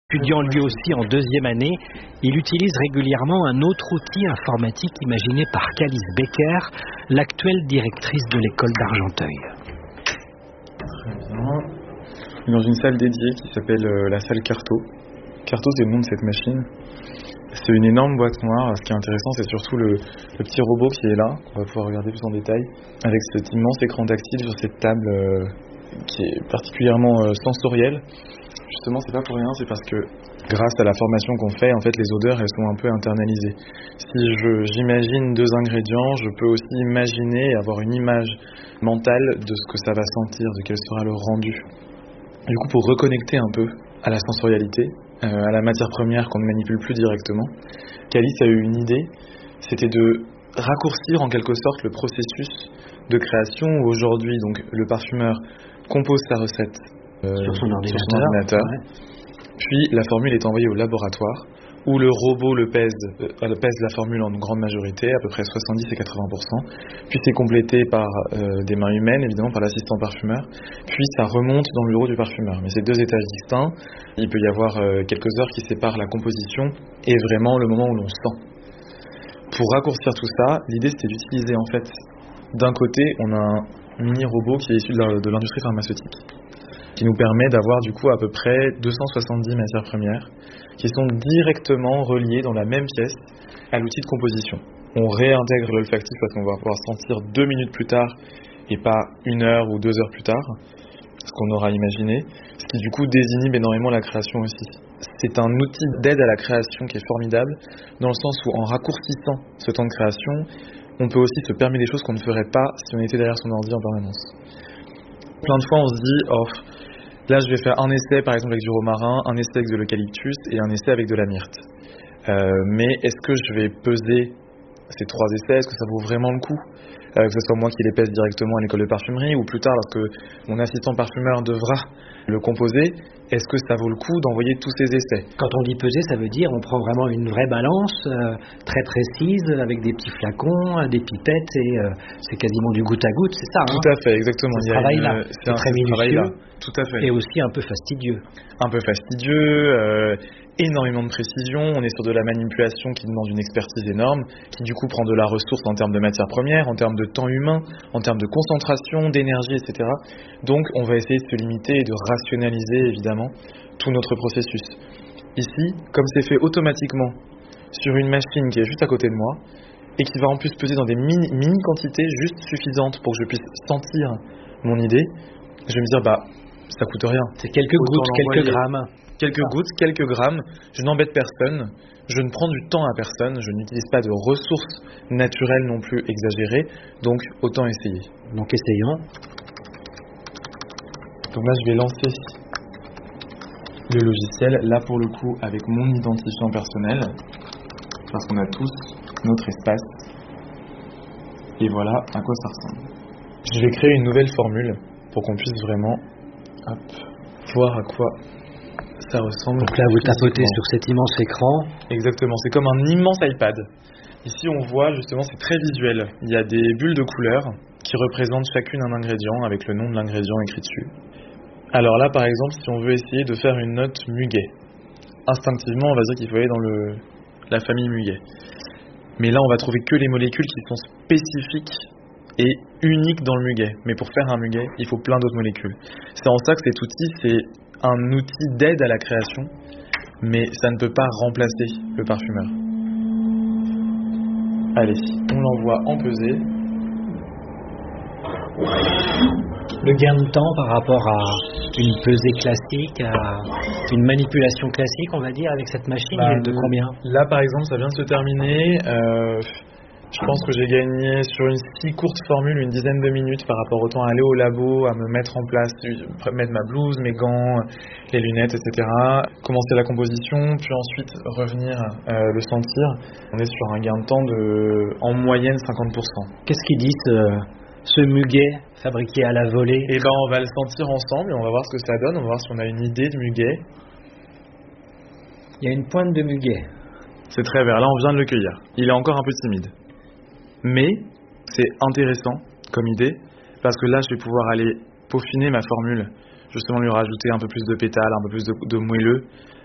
Étudiant lui aussi en deuxième année, il utilise régulièrement un autre outil informatique imaginé par Calice Becker, l'actuelle directrice de l'école d'Argenteuil. Très bien. Dans une salle dédiée qui s'appelle la salle Carto. Carto, c'est le nom de cette machine. C'est une énorme boîte noire. Ce qui est intéressant, c'est surtout le petit robot qui est là, qu'on va pouvoir regarder plus en détail, avec cet immense écran tactile sur cette table qui est particulièrement sensorielle. Justement, c'est pas pour rien, c'est parce que grâce à la formation qu'on fait, en fait, les odeurs, elles sont un peu internalisées. Si j'imagine deux ingrédients, je peux aussi imaginer et avoir une image mentale de ce que ça va sentir, de quel sera le rendu. Du coup, pour reconnecter un peu à la sensorialité, à la matière première qu'on ne manipule plus directement, Calice a eu une idée, c'était de raccourcir en quelque sorte le processus de création où aujourd'hui, donc, le parfumeur compose sa recette sur son ordinateur. Ouais. Puis la formule est envoyée au laboratoire où le robot pèse la formule en grande majorité, à peu près 70 et 80%. Puis c'est complété par des mains humaines, évidemment par l'assistant parfumeur. Puis ça remonte dans le bureau du parfumeur. Mais c'est deux étages distincts. Il peut y avoir quelques heures qui séparent la composition et vraiment le moment où l'on sent. Pour raccourcir tout ça, l'idée c'était d'utiliser en fait, d'un côté, on a un mini robot qui est issu de l'industrie pharmaceutique, qui nous permet d'avoir du coup à peu près 270 matières premières qui sont directement reliées dans la même pièce à l'outil de composition. On réintègre l'olfactif parce qu'on va pouvoir sentir 2 minutes plus tard et pas 1 heure ou 2 heures plus tard, ce qu'on aura imaginé, ce qui du coup désinhibe énormément la création aussi. C'est un outil d'aide à la création qui est formidable, dans le sens où en raccourcissant ce temps de création, on peut aussi se permettre des choses qu'on ne ferait pas si on était derrière son ordi en permanence. Plein de fois on se dit, là, je vais faire un essai, par exemple, avec du romarin, un essai avec de l'eucalyptus et un essai avec de la myrte. Mais est-ce que je vais peser ces 3 essais? Est-ce que ça vaut vraiment le coup? Que ce soit moi qui les pèse directement à l'école de parfumerie ou plus tard, lorsque mon assistant parfumeur devra le composer, est-ce que ça vaut le coup d'envoyer tous ces essais? Quand on dit peser, ça veut dire on prend vraiment une vraie balance très précise avec des petits flacons, des pipettes et c'est quasiment du goutte à goutte, c'est ça? Tout à fait, exactement. Ce travail-là, c'est très minutieux tout à fait. Et aussi un peu fastidieux. Un peu fastidieux, énormément de précision, on est sur de la manipulation qui demande une expertise énorme, qui du coup prend de la ressource en termes de matières premières, en termes de temps humain, en termes de concentration, d'énergie, etc. Donc on va essayer de se limiter et de rationaliser évidemment tout notre processus. Ici, comme c'est fait automatiquement sur une machine qui est juste à côté de moi, et qui va en plus peser dans des mini quantités juste suffisantes pour que je puisse sentir mon idée, je vais me dire ça coûte rien. C'est quelques gouttes, quelques grammes. Quelques gouttes, quelques grammes, je n'embête personne, je ne prends du temps à personne, je n'utilise pas de ressources naturelles non plus exagérées, donc autant essayer. Donc essayons. Donc là je vais lancer le logiciel, là pour le coup avec mon identifiant personnel, parce qu'on a tous notre espace, et voilà à quoi ça ressemble. Je vais créer une nouvelle formule pour qu'on puisse vraiment voir à quoi ça ressemble. Donc là, vous tapotez sur cet immense écran. Exactement, c'est comme un immense iPad. Ici, on voit justement, c'est très visuel. Il y a des bulles de couleurs qui représentent chacune un ingrédient avec le nom de l'ingrédient écrit dessus. Alors là, par exemple, si on veut essayer de faire une note muguet, instinctivement, on va dire qu'il faut aller dans la famille muguet. Mais là, on va trouver que les molécules qui sont spécifiques et uniques dans le muguet. Mais pour faire un muguet, il faut plein d'autres molécules. C'est en ça que cet outil, c'est un outil d'aide à la création, mais ça ne peut pas remplacer le parfumeur. Allez, on l'envoie en pesée. Le gain de temps par rapport à une pesée classique, à une manipulation classique, on va dire, avec cette machine, il est de combien? Là, par exemple, ça vient de se terminer. Je pense que j'ai gagné sur une si courte formule une dizaine de minutes par rapport au temps à aller au labo, à me mettre en place, mettre ma blouse, mes gants, les lunettes, etc. Commencer la composition, puis ensuite revenir le sentir. On est sur un gain de temps de, en moyenne, 50%. Qu'est-ce qu'ils disent ce muguet fabriqué à la volée? Eh ben, on va le sentir ensemble et on va voir ce que ça donne. On va voir si on a une idée de muguet. Il y a une pointe de muguet. C'est très vert. Là, on vient de le cueillir. Il est encore un peu timide. Mais c'est intéressant comme idée parce que là je vais pouvoir aller peaufiner ma formule, justement lui rajouter un peu plus de pétales, un peu plus de moelleux